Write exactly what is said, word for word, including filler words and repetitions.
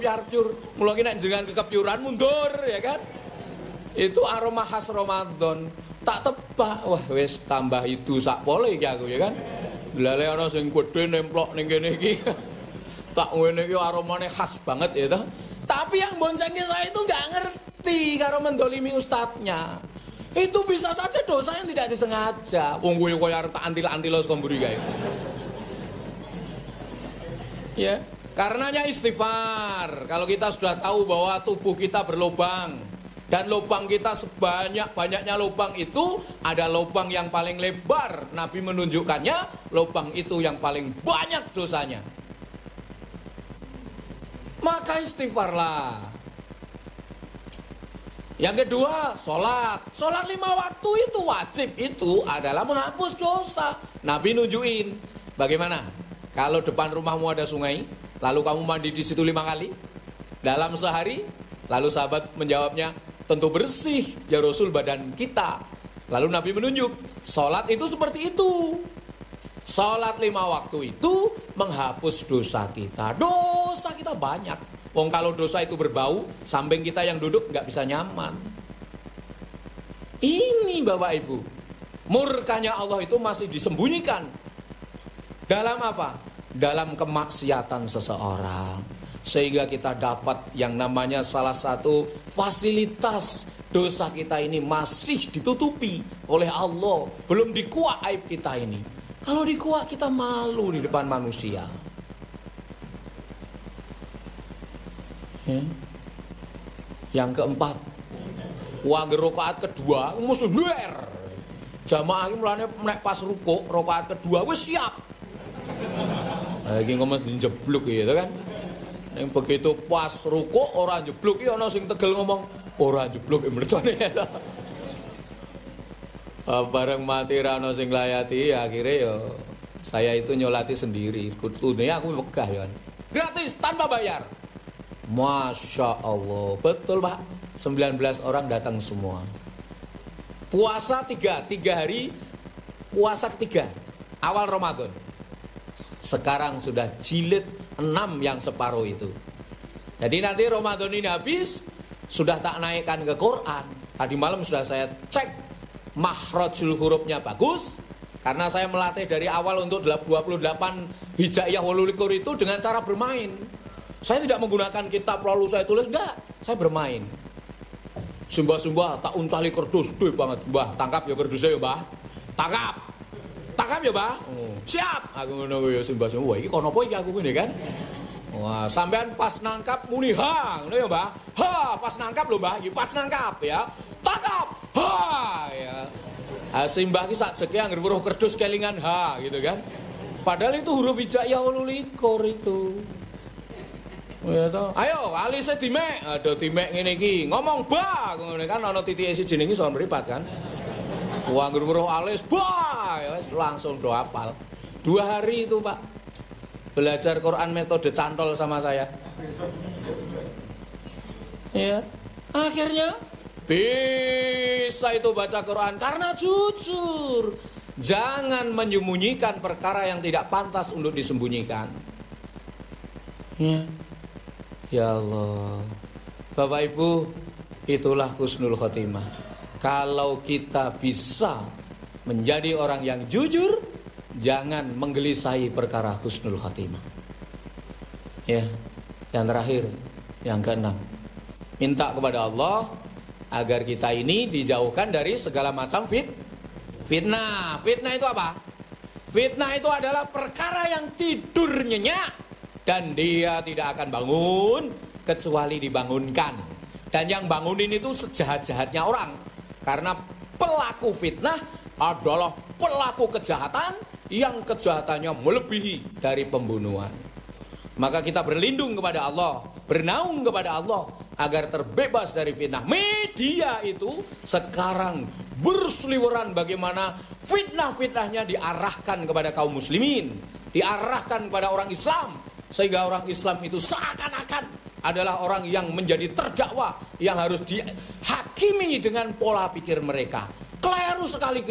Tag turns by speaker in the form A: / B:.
A: kepyar-pyur. Mula ki nek jenengan kekepyuran mundur ya kan. Itu aroma khas Ramadan. Tak tebak, wah wis tambah itu sak pole iki aku ya kan. Lele ana sing gedhe nemplok ning kene iki. Tak ngene iki aromane khas banget ya toh. Tapi yang boncengnya saya itu nggak ngerti karo mendolimi ustadznya. Itu bisa saja dosa yang tidak disengaja. Wong kowe koyo arep tak antil-antilo saka mburi kae. Ya, karenanya istighfar. Kalau kita sudah tahu bahwa tubuh kita berlubang dan lubang kita sebanyak-banyaknya lubang itu ada lubang yang paling lebar. Nabi menunjukkannya lubang itu yang paling banyak dosanya. Maka istighfarlah. Yang kedua, sholat. Sholat lima waktu itu wajib, itu adalah menghapus dosa. Nabi nunjukin bagaimana? Kalau depan rumahmu ada sungai, lalu kamu mandi di situ lima kali dalam sehari, lalu sahabat menjawabnya, tentu bersih ya Rasul badan kita. Lalu Nabi menunjuk, sholat itu seperti itu. Sholat lima waktu itu menghapus dosa kita. Dosa kita banyak. Wong kalau dosa itu berbau, samping kita yang duduk nggak bisa nyaman. Ini Bapak Ibu, murkanya Allah itu masih disembunyikan. Dalam apa? Dalam kemaksiatan seseorang. Sehingga kita dapat yang namanya salah satu fasilitas dosa kita ini masih ditutupi oleh Allah. Belum dikuak aib kita ini. Kalau dikuak kita malu di depan manusia. Ya. Yang keempat, wang rakaat kedua musuh luar. Jamaah iki mulane nek pas rukuk rakaat kedua wis siap. Lagi ngomong dijeblok gitu kan. Yang begitu pas rukuk ora jeblok iki ana sing tegel ngomong ora jeblok mercone. Bareng mati ra ana sing layati akhirnya ya saya itu nyolati sendiri. Kutune aku megah ya. Gratis tanpa bayar. Masya Allah, betul Pak, sembilan belas orang datang semua. Puasa tiga, tiga hari, puasa ketiga, awal Ramadan. Sekarang sudah jilid enam yang separuh itu. Jadi nanti Ramadan ini habis, sudah tak naikkan ke Quran. Tadi malam sudah saya cek, makhrajul hurufnya bagus. Karena saya melatih dari awal untuk dua puluh delapan hijaiyah walulikur itu dengan cara bermain. Saya tidak menggunakan kitab lalu saya tulis, enggak, saya bermain. Sumpah-sumpah tak uncali kerdus, duh banget, Mbah, tangkap ya kerdusnya ya, Mbah. Tangkap. Tangkap ya, Mbah. Oh. Siap. Aku ngono ya sumpah-sumpah. Wah, iki kono apa iki aku ngene kan? Wah, sampean pas nangkap muni ha, ngono ya, Mbah. Ha, pas nangkap lho, Mbah. Iki pas nangkap ya. Tangkap. Ha ya. Ah, simbah ki sak jeke anggere weruh kerdus kelingan ha gitu kan. Padahal itu huruf hijaiyah walulikur itu. Ya toh. Ayo alise dimek, ada dimek ngene iki. Ngomong ba, ngene kan ana titike siji jenenge iso mripat kan. Wong weruh alis ba, ya wis langsung do hafal. Dua hari itu, Pak. Belajar Quran metode cantol sama saya. Ya. Akhirnya bisa itu baca Quran karena jujur. Jangan menyembunyikan perkara yang tidak pantas untuk disembunyikan. Ya. Ya Allah, Bapak Ibu, itulah husnul khotimah. Kalau kita bisa menjadi orang yang jujur, jangan menggelisahi perkara husnul khotimah. Ya, yang terakhir, yang keenam, minta kepada Allah agar kita ini dijauhkan dari segala macam fit, fitnah. Fitnah itu apa? Fitnah itu adalah perkara yang tidur nyenyak dan dia tidak akan bangun kecuali dibangunkan. Dan yang bangunin itu sejahat-jahatnya orang. Karena pelaku fitnah adalah pelaku kejahatan yang kejahatannya melebihi dari pembunuhan. Maka kita berlindung kepada Allah, bernaung kepada Allah agar terbebas dari fitnah. Media itu sekarang berseliweran bagaimana fitnah-fitnahnya diarahkan kepada kaum muslimin, diarahkan kepada orang Islam. Sehingga orang Islam itu seakan-akan adalah orang yang menjadi terdakwa, yang harus dihakimi dengan pola pikir mereka. Keliru sekali.